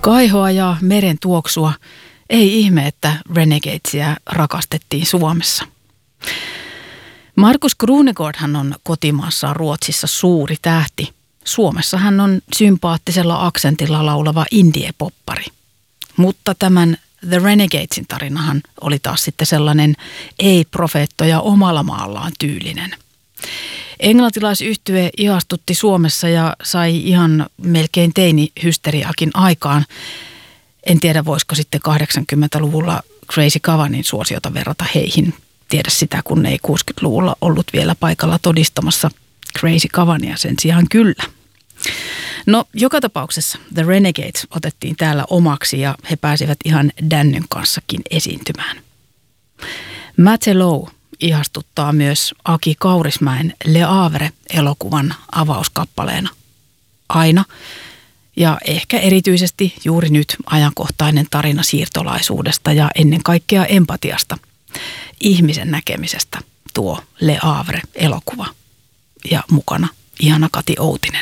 Kaihoa ja meren tuoksua. Ei ihme, että Renegadesia rakastettiin Suomessa. Markus Krunegårdhan on kotimaassaan Ruotsissa suuri tähti. Suomessa hän on sympaattisella aksentilla laulava indie-poppari. Mutta tämän The Renegadesin tarinahan oli taas sitten sellainen ei-profeettoja omalla maallaan tyylinen. Englantilaisyhtye ihastutti Suomessa ja sai ihan melkein teini-hysteriaakin aikaan. En tiedä, voisiko sitten 80-luvulla Crazy Cavanin suosiota verrata heihin. Tiedä sitä, kun ei 60-luvulla ollut vielä paikalla todistamassa Crazy Cavania, sen sijaan kyllä. No, joka tapauksessa The Renegades otettiin täällä omaksi ja he pääsivät ihan Dannyn kanssakin esiintymään. Matelot ihastuttaa myös Aki Kaurismäen Le Havre-elokuvan avauskappaleena. Aina ja ehkä erityisesti juuri nyt ajankohtainen tarina siirtolaisuudesta ja ennen kaikkea empatiasta, ihmisen näkemisestä tuo Le Havre-elokuva ja mukana ihana Kati Outinen.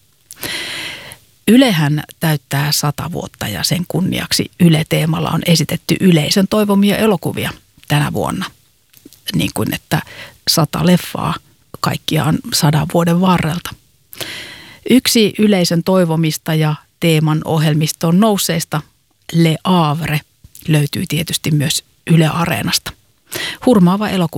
Ylehän täyttää 100 vuotta ja sen kunniaksi Yle-teemalla on esitetty yleisön toivomia elokuvia tänä vuonna. Niin kuin että 100 leffaa kaikkiaan 100 vuoden varrelta. Yksi yleisön toivomista ja teeman ohjelmistoon nousseista, Le Havre, löytyy tietysti myös Yle Areenasta. Hurmaava elokuva.